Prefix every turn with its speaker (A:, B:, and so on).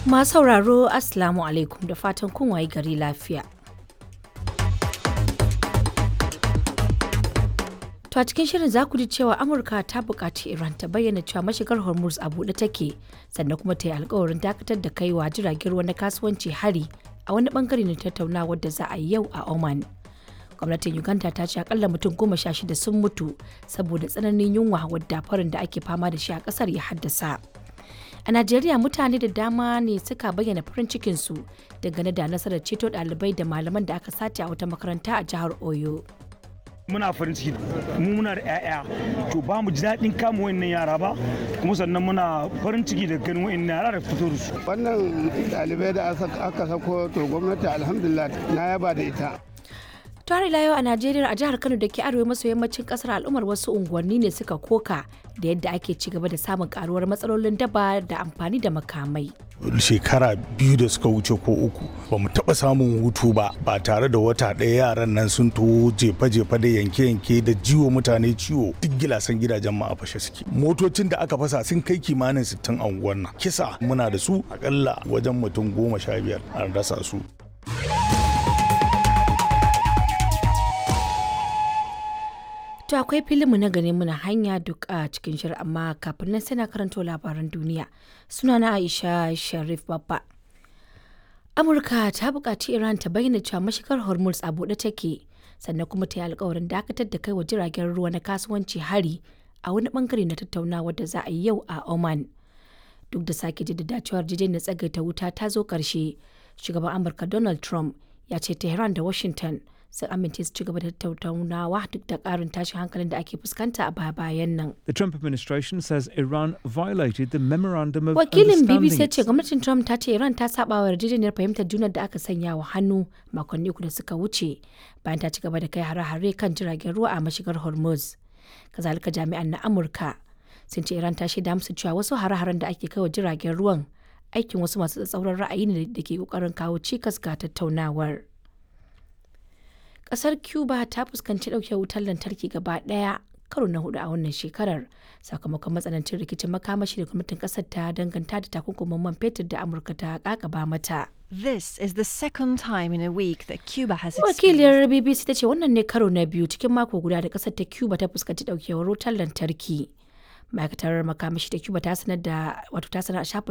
A: Masu sauraro Assalamu alaikum da fatan kun waye gari lafiya. To a cikin shirin za ku ji cewa Amurka ta buƙaci Iran ta bayyana cewa mashigar Hormuz a buɗe take sannan kuma ta yi alkawarin dakatar da kaiwa jiragen ruwa na kasuwanci hari a wani bangare na tattaunawar da za a yi yau a Oman. Gwamnatin Uganda ta ce akalla mutum 16 sun mutu saboda tsananin yunwa wadda farin da ake fama da shi a ƙasar ya haddasa. A Najeriya mutane da dama ne suka bayyana farin cikinsu dangane da nasarar ceto ɗalibai da malaman da aka sace a wata makaranta a jihar Oyo.
B: Muna farin ciki mu muna da 'ya'ya to ba mu ji daɗin kama wayannan yara ba kuma sannan muna farin ciki da ganin wayannan yara da fito da su.
C: Wannan ɗalibai da aka sako to gwamnati alhamdulillah na yaba da ita.
A: Tare yau a Najeriya a jihar Kano da ke arewa maso yammacin kasar al'ummar wasu unguwanni ne suka koka da yadda ake ci gaba da samun karuwar matsalolin daba da amfani da makamai.
D: Shekara 2 da suka wuce ko 3 ba mu taɓa samun hutu ba tare da wata ɗaya yaran nan sun to jefa-jefa da yanke-yanke da jiwo mutane ciwo duk gilasan gidajen mu a fashe suke. Motocin da aka fasa sun kai kimanin 60 a unguwar nan. Kisa muna da su akalla wajen mutum 15 an rasa su.
A: To akwai filinmu na gane muna hanya duk a cikin shirin amma kafin nan sai na karanto labaran duniya. Sunana Aisha Sharif Babba. Amurka ta buƙaci Iran ta bayyana cewa mashigar Hormuz a buɗe take sannan kuma ta yi alkawarin dakatar da kai wa jiragen ruwa na kasuwanci hari a wani bangare na tattaunawar da za a yi yau a Oman. Duk da sake jaddada cewa na tsagaita wuta ta zo ƙarshe, shugaban Amurka Donald Trump ya ce Tehran da Washington sun amince su ci gaba da tattaunawa duk da ƙarin tashin hankalin da ake fuskanta a baya-bayan nan.
E: The Trump administration says Iran violated the memorandum of
A: Wakilin
E: understanding.
A: BBC ya ce gwamnatin Trump ta ce Iran ta saba wa yarjejeniyar fahimtar juna da aka sanya wa hannu makonni 3 da suka wuce bayan ta ci gaba da kai hare-hare kan jiragen ruwa a mashigar Hormuz. Kazalika jami'an na Amurka sun ce Iran ta shaida musu cewa wasu hare-haren da ake kai wa jiragen ruwan aikin wasu masu tsatsauran ra'ayi ne da ke kokarin kawo cikas ga tattaunawar. Kasar Cuba ta fuskanci ɗauke wutar lantarki gaba ɗaya karo na 4 a wannan shekarar sakamakon matsanancin rikicin makamashi da gwamnatin kasar ta danganta da takunkumin man fetur da Amurka ta kakaba mata.
F: This is the second time in a week that Cuba has
A: Wakiliyar BBC ta ce wannan ne karo na biyu cikin mako guda da kasar ta Cuba ta fuskanci ɗaukewar wutar lantarki. Ma'aikatar makamashi ta Cuba ta sanar a shafin